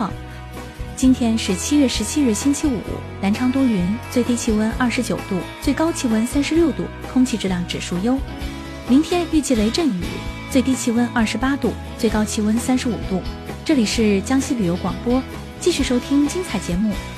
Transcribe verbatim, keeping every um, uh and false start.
况。今天是七月十七日星期五，南昌多云，最低气温二十九度，最高气温三十六度，空气质量指数优。明天预计雷阵雨，最低气温二十八度，最高气温三十五度。这里是江西旅游广播，继续收听精彩节目。